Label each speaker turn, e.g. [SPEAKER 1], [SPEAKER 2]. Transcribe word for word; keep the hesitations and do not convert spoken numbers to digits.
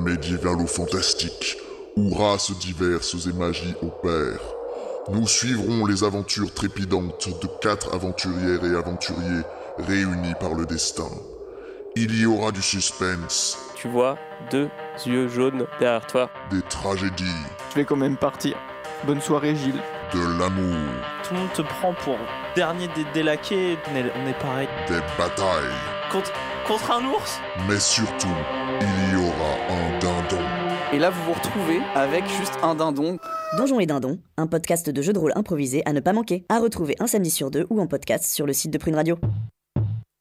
[SPEAKER 1] médiéval ou fantastique, où races diverses et magies opèrent. Nous suivrons les aventures trépidantes de quatre aventurières et aventuriers réunis par le destin. Il y aura du suspense.
[SPEAKER 2] Tu vois deux yeux jaunes derrière toi.
[SPEAKER 1] Des tragédies.
[SPEAKER 3] Je vais quand même partir. Bonne soirée, Gilles.
[SPEAKER 1] De l'amour.
[SPEAKER 4] Tout le monde te prend pour dernier des délaqués. On est, on est pareil.
[SPEAKER 1] Des batailles.
[SPEAKER 4] Contre, contre un ours.
[SPEAKER 1] Mais surtout, il y aura un dindon.
[SPEAKER 3] Et là, vous vous retrouvez avec juste un dindon.
[SPEAKER 5] Donjons et Dindons, un podcast de jeux de rôle improvisé à ne pas manquer. À retrouver un samedi sur deux ou en podcast sur le site de Prune Radio.